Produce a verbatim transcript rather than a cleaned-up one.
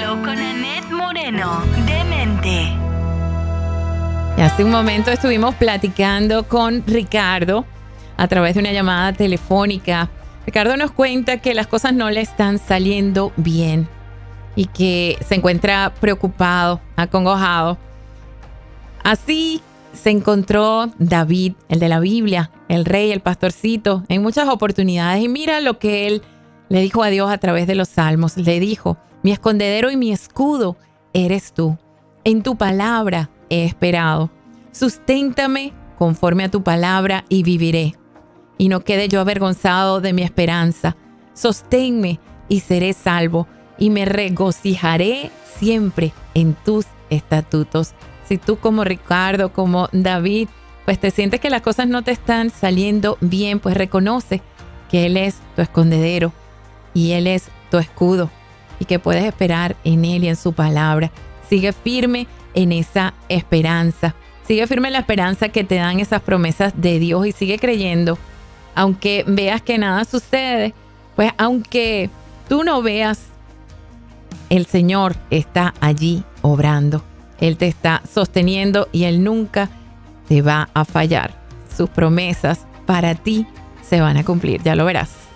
Show con Annette Moreno, Demente. Y hace un momento estuvimos platicando con Ricardo a través de una llamada telefónica. Ricardo nos cuenta que las cosas no le están saliendo bien y que se encuentra preocupado, acongojado. Así se encontró David, el de la Biblia, el rey, el pastorcito, en muchas oportunidades. Y mira lo que él le dijo a Dios a través de los salmos. Le dijo: mi escondedero y mi escudo eres tú. En tu palabra he esperado. Susténtame conforme a tu palabra y viviré. Y no quede yo avergonzado de mi esperanza. Sosténme y seré salvo. Y me regocijaré siempre en tus estatutos. Si tú, como Ricardo, como David, pues te sientes que las cosas no te están saliendo bien, pues reconoce que Él es tu escondedero y Él es tu escudo y que puedes esperar en Él y en su palabra. Sigue firme en esa esperanza. Sigue firme en la esperanza que te dan esas promesas de Dios y sigue creyendo. Aunque veas que nada sucede, pues aunque tú no veas, el Señor está allí obrando. Él te está sosteniendo y Él nunca te va a fallar. Sus promesas para ti se van a cumplir, ya lo verás.